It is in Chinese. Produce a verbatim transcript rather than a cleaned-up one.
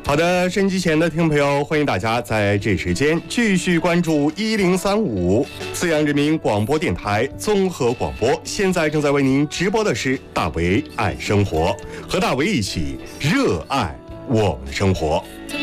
好的，收音机前的听众朋友，欢迎大家在这时间继续关注一零三五资阳人民广播电台综合广播。现在正在为您直播的是大为爱生活，和大为一起热爱我们的生活。